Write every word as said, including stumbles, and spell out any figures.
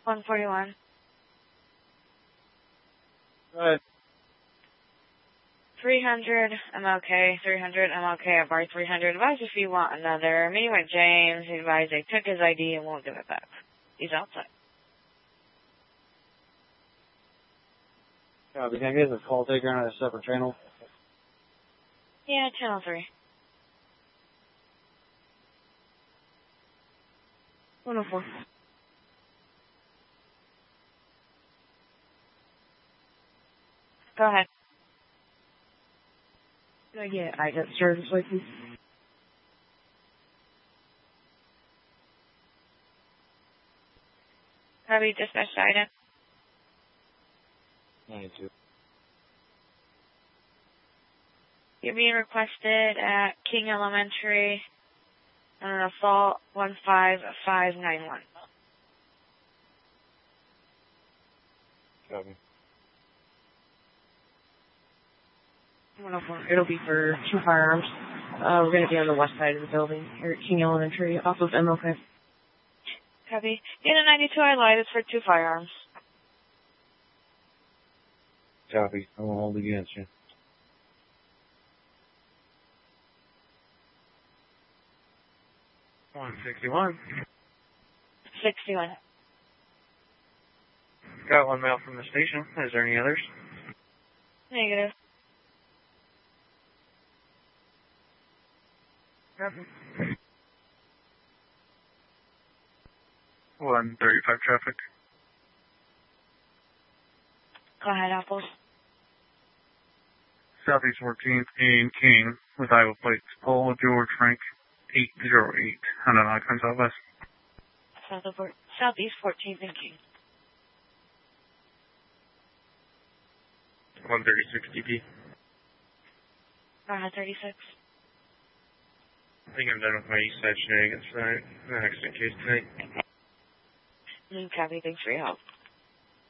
one forty-one. Go ahead. three hundred, I'm okay. three hundred, I'm okay at bar three hundred. Advise if you want another. Meeting with James. He advised they took his I D and won't give it back. He's outside. Copy. Can I get a call taker on a separate channel? Yeah, channel three. one oh four. Go ahead. Can I get I got service license? Copy, dispatch item. ninety-two. You're being requested at King Elementary on an assault one five five nine one. Copy. one oh four. It'll be for two firearms. Uh, we're going to be on the west side of the building here at King Elementary off of M L K. Copy. In a ninety-two, I lied. It's for two firearms. Copy. I won't hold against you. one sixty-one. sixty-one. Got one mail from the station. Is there any others? Negative. Copy. one thirty-five traffic. Go ahead, Apples. Southeast fourteenth in King with Iowa plates. Paul George Frank eight zero eight. Honda Icon Southwest. South of, Southeast fourteenth and King. one thirty-six D P. Go ahead, thirty-six. I think I'm done with my east side shenanigans tonight. The accident case tonight. Copy, thanks for your help.